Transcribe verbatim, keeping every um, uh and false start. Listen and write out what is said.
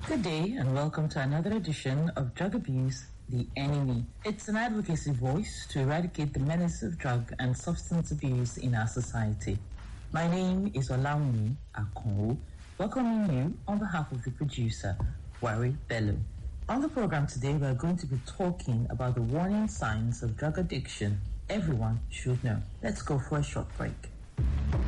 Good day and welcome to another edition of Drug Abuse, the Enemy. It's an advocacy voice to eradicate the menace of drug and substance abuse in our society. My name is Olaumi Akonwo, welcoming you on behalf of the producer, Wari Bello. On the program today, we are going to be talking about the warning signs of drug addiction everyone should know. Let's go for a short break.